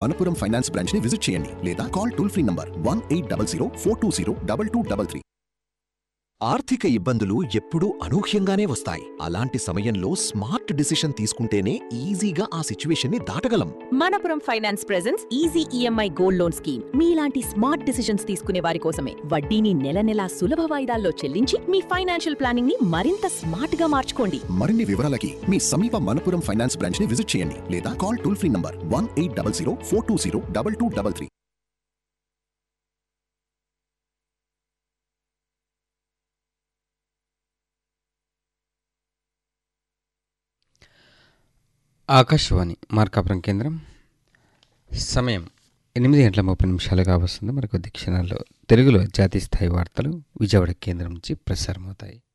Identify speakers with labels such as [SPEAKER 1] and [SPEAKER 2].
[SPEAKER 1] Manappuram finance branch ని visit చేయండి లేదా కాల్ టోల్ ఫ్రీ నంబర్ 1-800-420-2223.
[SPEAKER 2] ఆర్థిక ఇబ్బందులు ఎప్పుడూ అనూహ్యంగానే వస్తాయి. అలాంటి సమయంలో స్మార్ట్ డిసిషన్ తీసుకుంటేనే ఈజీగా ఆ సిచ్యువేషన్ని దాటగలం.
[SPEAKER 3] Manappuram finance presence easy EMI gold loan scheme మీలాంటి స్మార్ట్ డిసిషన్స్ తీసుకునే వారి కోసమే. వడ్డీని నెల నెలా సులభ వాయిదాల్లో చెల్లించి మీ ఫైనాన్షియల్ ప్లానింగ్ ని మరింత స్మార్ట్ గా మార్చుకోండి.
[SPEAKER 1] మరిన్ని వివరాలకి మీ సమీప మనపురం ఫైనాన్స్ బ్రాంచ్ ని విజిట్ చేయండి లేదా call toll free number 1-800-420-2223.
[SPEAKER 4] Akashvani Markapuram కేంద్రం. సమయం 8:30 వస్తుంది. మరికొద్ది క్షణాల్లో తెలుగులో జాతీయ స్థాయి వార్తలు విజయవాడ కేంద్రం నుంచి ప్రసారమవుతాయి.